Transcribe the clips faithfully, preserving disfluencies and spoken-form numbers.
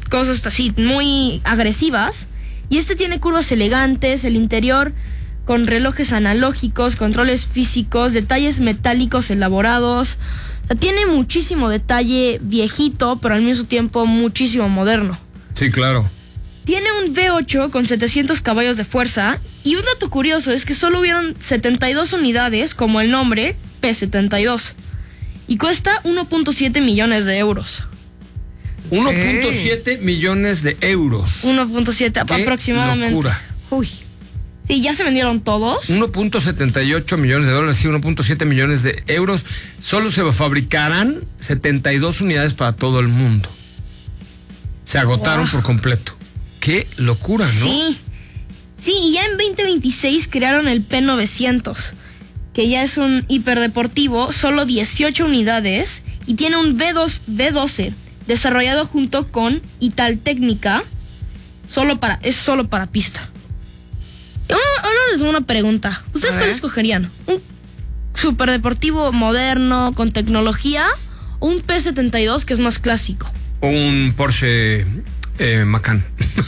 cosas así muy agresivas. Y este tiene curvas elegantes, el interior con relojes analógicos, controles físicos, detalles metálicos elaborados. O sea, tiene muchísimo detalle viejito, pero al mismo tiempo muchísimo moderno. Sí, claro. Tiene un V ocho con setecientos caballos de fuerza. Y un dato curioso es que solo hubieron setenta y dos unidades, como el nombre, P setenta y dos. Y cuesta uno punto siete millones de euros. uno punto siete millones de euros. uno punto siete aproximadamente. Locura. Uy. Sí, ya se vendieron todos. uno punto setenta y ocho millones de dólares y uno punto siete millones de euros. Solo se fabricarán setenta y dos unidades para todo el mundo. Se agotaron wow. por completo. Qué locura, ¿no? Sí. Sí, y ya en veinte veintiséis crearon el P novecientos, que ya es un hiperdeportivo, solo dieciocho unidades, y tiene un V dos, V doce, desarrollado junto con Italtecnica, solo para, es solo para pista. Ahora, ahora les doy una pregunta. ¿Ustedes cuál escogerían? ¿Un superdeportivo moderno, con tecnología, o un P setenta y dos que es más clásico? Un Porsche eh, Macan.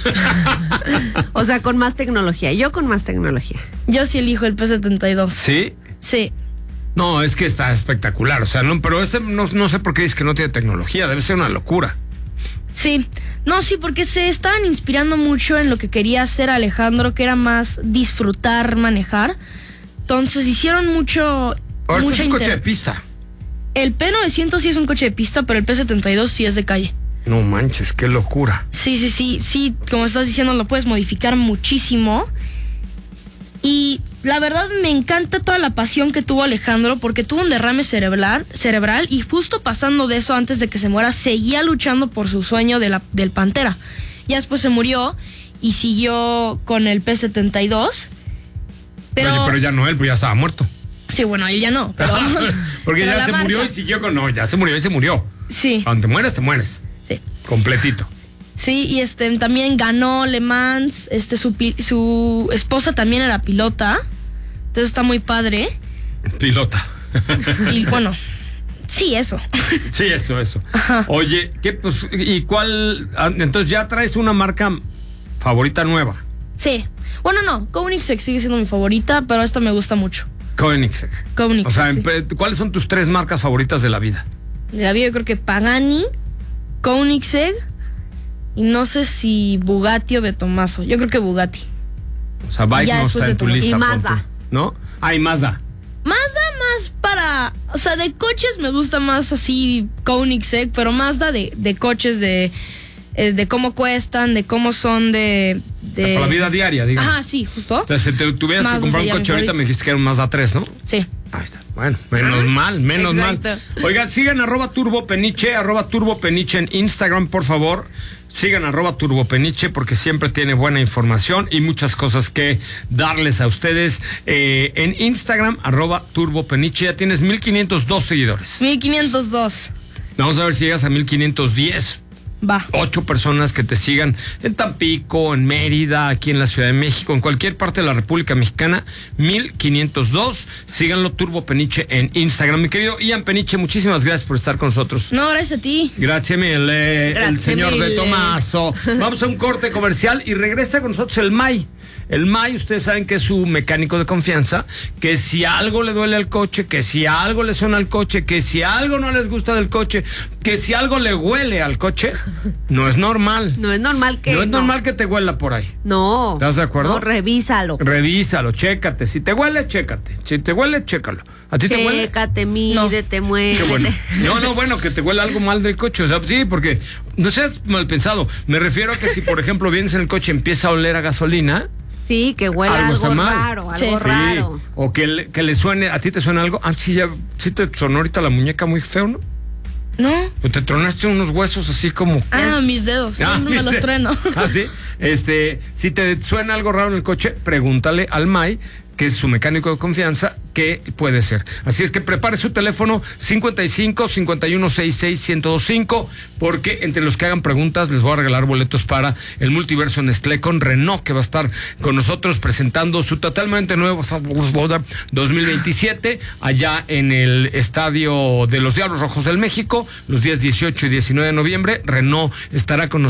O sea, con más tecnología. Yo con más tecnología. Yo sí elijo el P setenta y dos. ¿Sí? Sí. No, es que está espectacular. O sea, no, pero este no, no sé por qué dice que no tiene tecnología. Debe ser una locura. Sí. No, sí, porque se estaban inspirando mucho en lo que quería hacer Alejandro, que era más disfrutar, manejar. Entonces hicieron mucho... Ahora mucha este es un coche inter... de pista. El P novecientos sí es un coche de pista, pero el P setenta y dos sí es de calle. No manches, qué locura. Sí, sí, sí, sí, como estás diciendo, lo puedes modificar muchísimo. Y la verdad me encanta toda la pasión que tuvo Alejandro, porque tuvo un derrame cerebral, cerebral y justo pasando de eso, antes de que se muera, seguía luchando por su sueño de la, del Pantera. Ya después se murió y siguió con el P setenta y dos. Pero, Oye, pero ya no él, pues ya estaba muerto. Sí, bueno, él ya no, pero... Porque pero ya se marca. murió y siguió con... No, ya se murió y se murió. Sí. Cuando te mueres, te mueres. Sí. Completito. Sí, y este también ganó Le Mans, este su, su esposa también era pilota, entonces está muy padre. Pilota. Y bueno, sí, eso. Sí, eso, eso. Ajá. Oye, ¿qué, pues, y cuál? Entonces ya traes una marca favorita nueva. Sí. Bueno, no, Koenigsegg sigue siendo mi favorita, pero esta me gusta mucho. Koenigsegg. Koenigsegg. O sea, sí. ¿Cuáles son tus tres marcas favoritas de la vida? De la vida yo creo que Pagani, Koenigsegg y no sé si Bugatti o de Tomaso. Yo creo que Bugatti. O sea, Bike no está en tu lista. Y Mazda. Ponte, ¿no? Ah, y Mazda. Mazda más para... O sea, de coches me gusta más así Koenigsegg, pero Mazda de, de coches, de, eh, de cómo cuestan, de cómo son de... de... Para la vida diaria, digamos. Ajá, sí, justo. O sea, si te tuvieras Mazda que comprar un sería mi coche ahorita, favorito. me dijiste que era un Mazda tres, ¿no? Sí. Ahí está. Bueno, menos mal, menos Exacto. mal. Oigan, sigan arroba turbopeniche, arroba turbopeniche en Instagram, por favor. Sigan arroba turbopeniche porque siempre tiene buena información y muchas cosas que darles a ustedes. Eh, en Instagram, arroba turbopeniche, ya tienes mil quinientos dos seguidores. mil quinientos dos. Vamos a ver si llegas a mil quinientos diez. Va. Ocho personas que te sigan en Tampico, en Mérida, aquí en la Ciudad de México, en cualquier parte de la República Mexicana, mil quinientos dos. Síganlo, Turbo Peniche, en Instagram. Mi querido Ian Peniche, muchísimas gracias por estar con nosotros. No, gracias a ti. Gracias, mil, eh, Grazie el señor mille. de Tomaso. Vamos a un corte comercial y regresa con nosotros el May. El May, ustedes saben que es su mecánico de confianza, que si algo le duele al coche, que si algo le suena al coche, que si algo no les gusta del coche, que si algo le huele al coche, no es normal. No es normal que... No es normal que te huela por ahí. No. ¿Estás de acuerdo? No, revísalo. Revísalo, chécate. Si te huele, chécate. Si te huele, chécalo. ¿A ti te huele? Chécate, mídete, Qué muévete. bueno. No, no, bueno, que te huele algo mal del coche. O sea, sí, porque no seas mal pensado. Me refiero a que si, por ejemplo, vienes en el coche y empieza a oler a gasolina. Sí, que huele Algo algo, está mal. raro, algo Sí. raro. Sí, o que le, que le suene, ¿a ti te suena algo? Ah, sí, ya, sí te sonó ahorita la muñeca muy feo, ¿no? No. O te tronaste unos huesos así como... Ah, mis dedos. Ah, no me los ¿viste? trueno. Ah, sí. Este, si te suena algo raro en el coche, pregúntale al May, que es su mecánico de confianza, qué puede ser. Así es que prepare su teléfono cincuenta y cinco, cincuenta y uno, sesenta y seis, ciento veinticinco, porque entre los que hagan preguntas les voy a regalar boletos para el Multiverso Nestlé con Renault, que va a estar con nosotros presentando su totalmente nuevo dos mil veintisiete allá en el Estadio de los Diablos Rojos del México, los días dieciocho y diecinueve de noviembre. Renault estará con nosotros